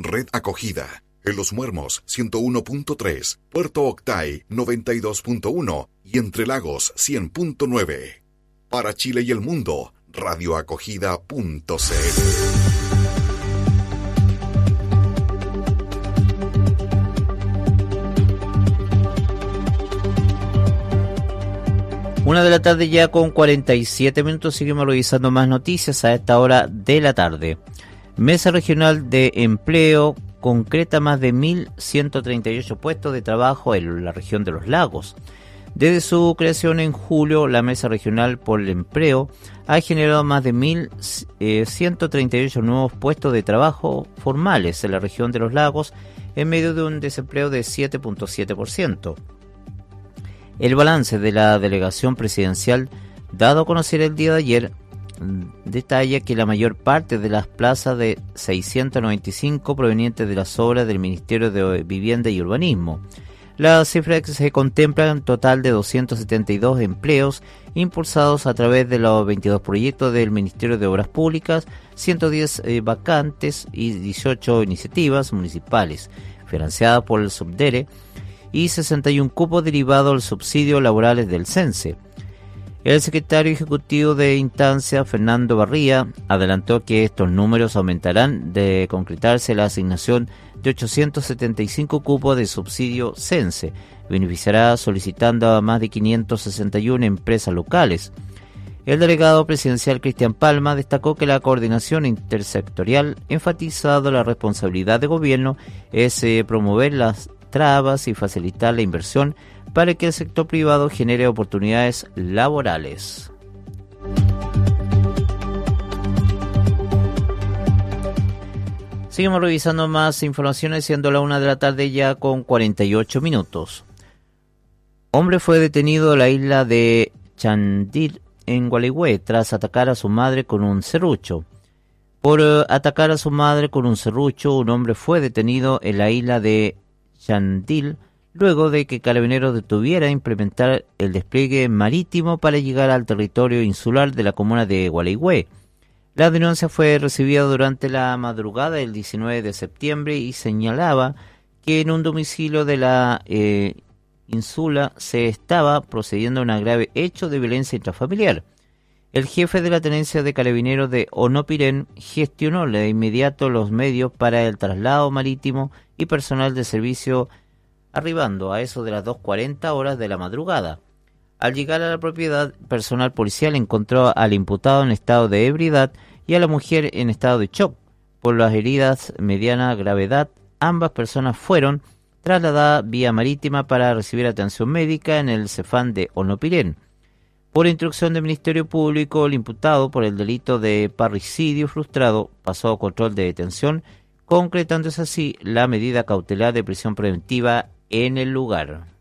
Red Acogida. En Los Muermos 101.3, Puerto Octay 92.1 y Entre Lagos 100.9. Para Chile y el mundo, radioacogida.cl. Una de la tarde ya con 47 minutos, seguimos revisando más noticias a esta hora de la tarde. Mesa Regional de Empleo concreta más de 1.138 puestos de trabajo en la región de los lagos. Desde su creación en julio, la Mesa Regional por el Empleo ha generado más de 1.138 nuevos puestos de trabajo formales en la región de los lagos en medio de un desempleo de 7.7%. El balance de la delegación presidencial, dado a conocer el día de ayer, detalla que la mayor parte de las plazas de 695 provenientes de las obras del Ministerio de Vivienda y Urbanismo. La cifra que se contempla un total de 272 empleos impulsados a través de los 22 proyectos del Ministerio de Obras Públicas, 110 vacantes y 18 iniciativas municipales financiadas por el Subdere y 61 cupos derivados del subsidio laborales del CENSE. El secretario ejecutivo de instancia, Fernando Barría, adelantó que estos números aumentarán de concretarse la asignación de 875 cupos de subsidio CENSE. Beneficiará solicitando a más de 561 empresas locales. El delegado presidencial Cristian Palma destacó que la coordinación intersectorial, enfatizado la responsabilidad de gobierno, es promover las trabas y facilitar la inversión para que el sector privado genere oportunidades laborales. Seguimos revisando más informaciones, siendo la 1 de la tarde ya con 48 minutos. Hombre fue detenido en la isla de Chandil, en Gualeguay, tras atacar a su madre con un serrucho. Por atacar a su madre con un serrucho, un hombre fue detenido en la isla de Chandil, luego de que Carabineros detuviera implementar el despliegue marítimo para llegar al territorio insular de la comuna de Gualeguay. La denuncia fue recibida durante la madrugada del 19 de septiembre y señalaba que en un domicilio de la ínsula se estaba procediendo a un grave hecho de violencia intrafamiliar. El jefe de la tenencia de Carabineros de Onopirén gestionó de inmediato los medios para el traslado marítimo y personal de servicio, arribando a eso de las 2:40 horas de la madrugada. Al llegar a la propiedad, personal policial encontró al imputado en estado de ebriedad y a la mujer en estado de shock. Por las heridas mediana gravedad, ambas personas fueron trasladadas vía marítima para recibir atención médica en el Cefam de Onopirén. Por instrucción del Ministerio Público, el imputado por el delito de parricidio frustrado pasó a control de detención, concretándose así la medida cautelar de prisión preventiva en el lugar.